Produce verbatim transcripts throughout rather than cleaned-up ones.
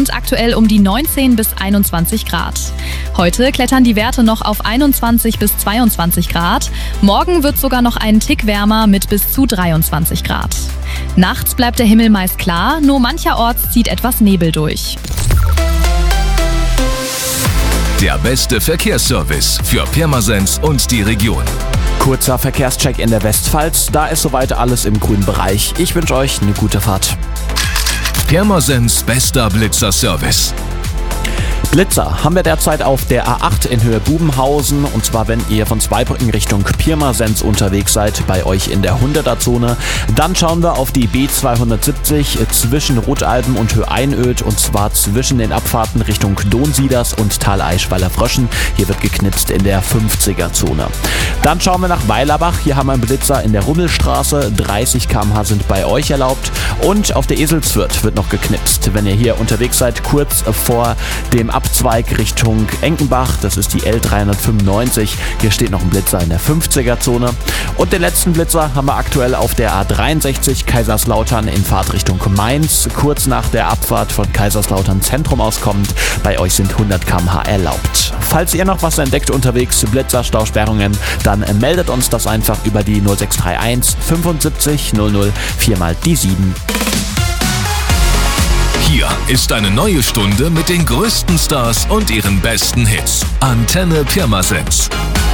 und aktuell um die neunzehn bis einundzwanzig Grad. Heute klettern die Werte noch auf einundzwanzig bis zweiundzwanzig Grad. Morgen wird sogar noch einen Tick wärmer mit bis zu dreiundzwanzig Grad. Nachts bleibt der Himmel meist klar, nur mancherorts zieht etwas Nebel durch. Der beste Verkehrsservice für Pirmasens und die Region. Kurzer Verkehrscheck in der Westpfalz, da ist soweit alles im grünen Bereich. Ich wünsche euch eine gute Fahrt. Pirmasens bester Blitzer-Service. Blitzer haben wir derzeit auf der A acht in Höhe Bubenhausen, und zwar wenn ihr von Zweibrücken Richtung Pirmasens unterwegs seid, bei euch in der hunderter-Zone. Dann schauen wir auf die B zweihundertsiebzig zwischen Rotalben und Höhe-Einöd, und zwar zwischen den Abfahrten Richtung Donsieders und Tal Eichweiler-Fröschen. Hier wird geknipst in der fünfziger-Zone. Dann schauen wir nach Weilerbach. Hier haben wir einen Blitzer in der Rummelstraße. dreißig Kilometer pro Stunde sind bei euch erlaubt. Und auf der Eselswürth wird noch geknipst. Wenn ihr hier unterwegs seid, kurz vor dem Abzweig Richtung Enkenbach, das ist die L dreihundertfünfundneunzig. Hier steht noch ein Blitzer in der fünfziger-Zone. Und den letzten Blitzer haben wir aktuell auf der A dreiundsechzig Kaiserslautern in Fahrtrichtung Mainz. Kurz nach der Abfahrt von Kaiserslautern Zentrum auskommend. Bei euch sind hundert Kilometer pro Stunde erlaubt. Falls ihr noch was entdeckt unterwegs, Blitzer, Stausperrungen, dann meldet uns das einfach über die null sechs drei eins fünfundsiebzig null null vier mal die sieben. Hier ist eine neue Stunde mit den größten Stars und ihren besten Hits. Antenne Pirmasens.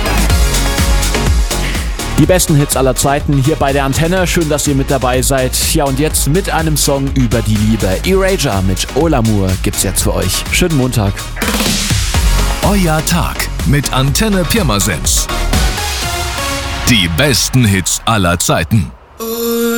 Die besten Hits aller Zeiten hier bei der Antenne. Schön, dass ihr mit dabei seid. Ja, und jetzt mit einem Song über die Liebe. Erasure mit Olamour gibt's jetzt für euch. Schönen Montag. Euer Tag mit Antenne Pirmasens. Die besten Hits aller Zeiten.